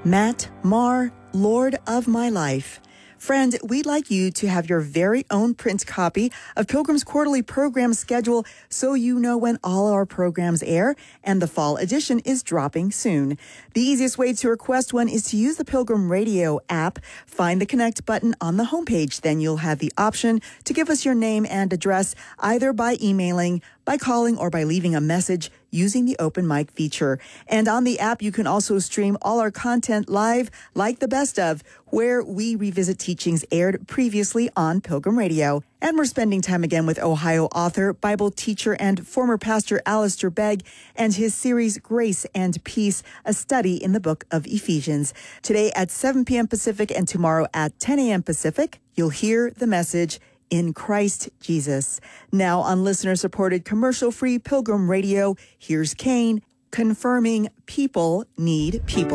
Matt Maher, Lord of My Life. Friend, we'd like you to have your very own print copy of Pilgrim's quarterly program schedule so you know when all our programs air, and the fall edition is dropping soon. The easiest way to request one is to use the Pilgrim Radio app. Find the Connect button on the homepage. Then you'll have the option to give us your name and address either by emailing, by calling, or by leaving a message using the open mic feature. And on the app, you can also stream all our content live, like the best of, where we revisit teachings aired previously on Pilgrim Radio. And we're spending time again with Ohio author, Bible teacher, and former pastor Alistair Begg and his series Grace and Peace, a study in the book of Ephesians. Today at 7 p.m. Pacific and tomorrow at 10 a.m. Pacific, you'll hear the message in Christ Jesus. Now on listener-supported commercial-free Pilgrim Radio, here's Kane confirming people need people.